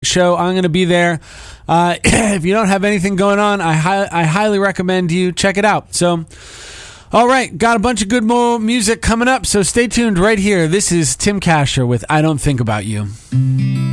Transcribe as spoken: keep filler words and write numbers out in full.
show. I'm going to be there. Uh, if you don't have anything going on, I, hi- I highly recommend you check it out. So, all right, got a bunch of good more music coming up, so stay tuned right here. This is Tim Kasher with I Don't Think About You.